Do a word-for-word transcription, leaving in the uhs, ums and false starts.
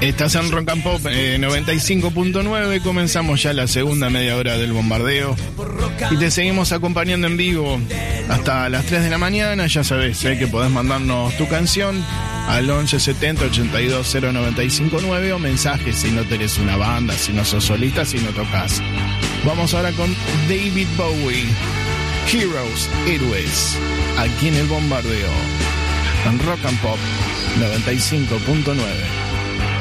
Estás en Rock and Pop eh, noventa y cinco punto nueve. Comenzamos ya la segunda media hora del bombardeo y te seguimos acompañando en vivo hasta las tres de la mañana. Ya sabes eh, que podés mandarnos tu canción al once setenta ochenta y dos cero noventa y cinco nueve o mensajes si no tenés una banda, si no sos solista, si no tocas. Vamos ahora con David Bowie, Heroes, Héroes, aquí en el bombardeo en Rock and Pop noventa y cinco punto nueve.